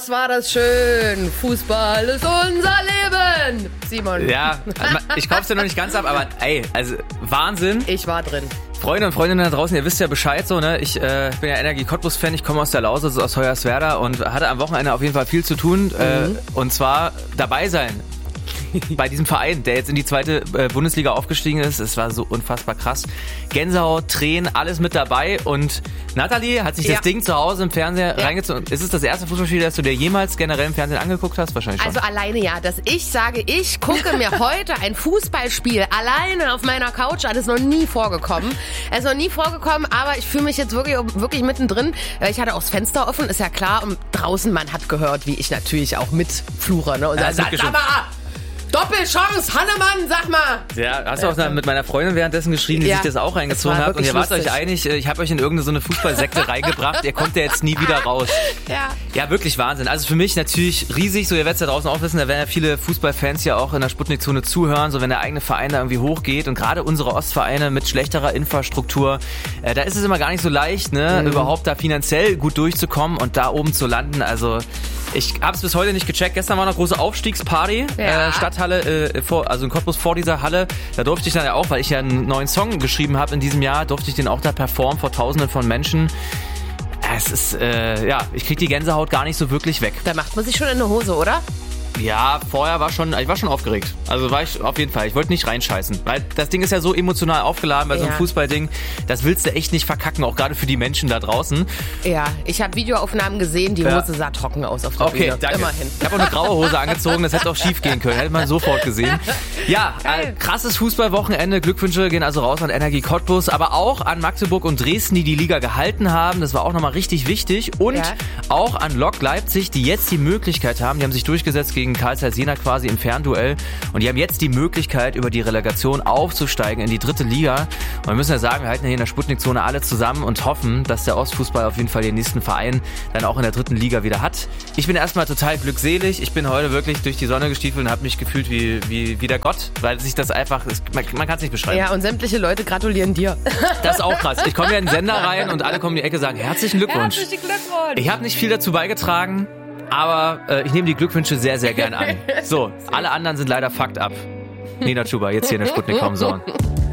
was war das schön. Fußball ist unser Leben. Simon. Ja, ich kauf's ja noch nicht ganz ab, aber ey, also Wahnsinn. Ich war drin. Freunde und Freundinnen da draußen, ihr wisst ja Bescheid so, ne? Ich bin ja Energie Cottbus-Fan, ich komme aus der Lausitz, aus Hoyerswerda und hatte am Wochenende auf jeden Fall viel zu tun. Und zwar dabei sein bei diesem Verein, der jetzt in die zweite Bundesliga aufgestiegen ist. Es war so unfassbar krass. Gänsehaut, Tränen, alles mit dabei. Und Nathalie hat sich das Ding zu Hause im Fernseher reingezogen. Ist es das erste Fußballspiel, das du dir jemals generell im Fernsehen angeguckt hast? Wahrscheinlich schon. Also alleine ja, dass ich sage, ich gucke mir heute ein Fußballspiel alleine auf meiner Couch, das ist noch nie vorgekommen. Es ist noch nie vorgekommen, aber ich fühle mich jetzt wirklich mittendrin. Ich hatte auch das Fenster offen, ist ja klar. Und draußen, man hat gehört, wie ich natürlich auch mitfluche. Ne? Und sag mal, Doppelchance, Hannemann, sag mal! Ja, hast du auch mit meiner Freundin währenddessen geschrieben, die sich das auch reingezogen hat. Und ihr wart euch einig, ich habe euch in irgendeine so eine Fußballsekte reingebracht, ihr kommt ja jetzt nie wieder raus. Ja, wirklich Wahnsinn. Also für mich natürlich riesig, so ihr werdet es da draußen auch wissen, da werden ja viele Fußballfans ja auch in der Sputnik-Zone zuhören, so wenn der eigene Verein da irgendwie hochgeht und gerade unsere Ostvereine mit schlechterer Infrastruktur, da ist es immer gar nicht so leicht, ne, überhaupt da finanziell gut durchzukommen und da oben zu landen. Also ich habe es bis heute nicht gecheckt. Gestern war eine große Aufstiegsparty, Stadthalle, also in Cottbus vor dieser Halle. Da durfte ich dann ja auch, weil ich ja einen neuen Song geschrieben habe in diesem Jahr, durfte ich den auch da performen vor Tausenden von Menschen. Es ist, ich krieg die Gänsehaut gar nicht so wirklich weg. Da macht man sich schon in eine Hose, oder? Ja, vorher ich war schon aufgeregt. Also war ich auf jeden Fall. Ich wollte nicht reinscheißen. Weil das Ding ist ja so emotional aufgeladen bei so einem Fußballding. Das willst du echt nicht verkacken, auch gerade für die Menschen da draußen. Ja, ich habe Videoaufnahmen gesehen, die Hose sah trocken aus auf der Bühne. Okay, danke. Immerhin. Ich habe auch eine graue Hose angezogen, das hätte auch schief gehen können. Hätte man sofort gesehen. Ja, krasses Fußballwochenende. Glückwünsche gehen also raus an Energie Cottbus, aber auch an Magdeburg und Dresden, die Liga gehalten haben. Das war auch nochmal richtig wichtig. Und auch an Lok Leipzig, die jetzt die Möglichkeit haben, die haben sich durchgesetzt gegen Karl Zeiss Jena quasi im Fernduell und die haben jetzt die Möglichkeit, über die Relegation aufzusteigen in die 3. Liga. Und wir müssen ja sagen, wir halten hier in der Sputnik-Zone alle zusammen und hoffen, dass der Ostfußball auf jeden Fall den nächsten Verein dann auch in der 3. Liga wieder hat. Ich bin erstmal total glückselig. Ich bin heute wirklich durch die Sonne gestiefelt und habe mich gefühlt wie der Gott, weil sich das einfach, man kann es nicht beschreiben. Ja, und sämtliche Leute gratulieren dir. Das ist auch krass. Ich komme ja in den Sender rein und alle kommen in die Ecke und sagen, herzlichen Glückwunsch. Herzlichen Glückwunsch. Ich habe nicht viel dazu beigetragen, aber ich nehme die Glückwünsche sehr, sehr gern an. So, alle anderen sind leider fucked up. Nina Chuba, jetzt hier in der Sputnik.com Zone.